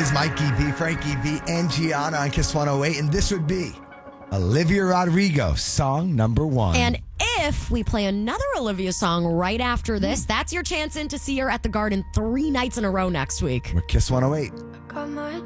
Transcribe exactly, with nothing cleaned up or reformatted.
is Mikey V, Frankie V, and Gianna on Kiss one oh eight, and this would be Olivia Rodrigo, song number one. And if we play another Olivia song right after this, that's your chance in to see her at the Garden three nights in a row next week. We're Kiss one oh eight. Got my